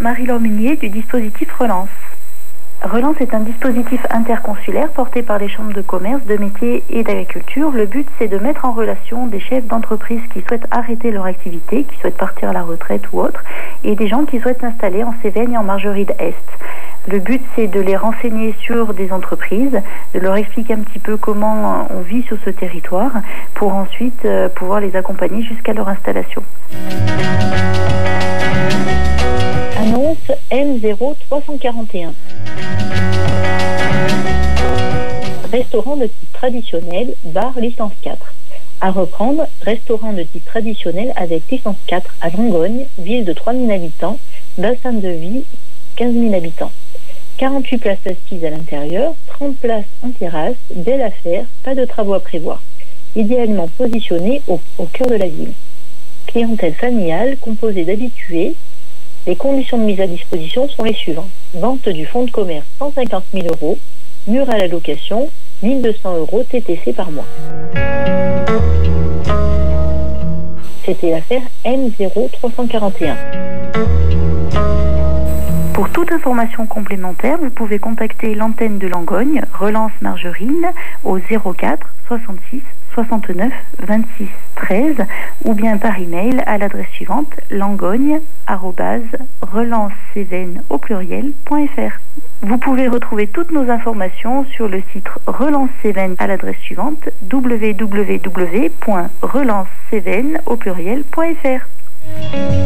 Marie-Laure Munier du dispositif Relance. Relance est un dispositif interconsulaire porté par les chambres de commerce, de métiers et d'agriculture. Le but, c'est de mettre en relation des chefs d'entreprise qui souhaitent arrêter leur activité, qui souhaitent partir à la retraite ou autre, et des gens qui souhaitent s'installer en Cévennes et en Margeride Est. Le but, c'est de les renseigner sur des entreprises, de leur expliquer un petit peu comment on vit sur ce territoire, pour ensuite pouvoir les accompagner jusqu'à leur installation. Annonce M0341. Restaurant de type traditionnel, bar licence 4. À reprendre, restaurant de type traditionnel avec licence 4 à Langogne, ville de 3000 habitants, bassin de vie 15 000 habitants. 48 places assises à l'intérieur, 30 places en terrasse, belle affaire, pas de travaux à prévoir. Idéalement positionné au cœur de la ville. Clientèle familiale composée d'habitués. Les conditions de mise à disposition sont les suivantes. Vente du fonds de commerce 150 000 €, mur à la location 1 200 € TTC par mois. C'était l'affaire M0341. Pour toute information complémentaire, vous pouvez contacter l'antenne de Langogne, Relance Margerine, au 04 66 69 26 13 ou bien par email à l'adresse suivante langogne@relancecévennes.fr. Vous pouvez retrouver toutes nos informations sur le site Relance Cévennes à l'adresse suivante www.relancecévennes.fr.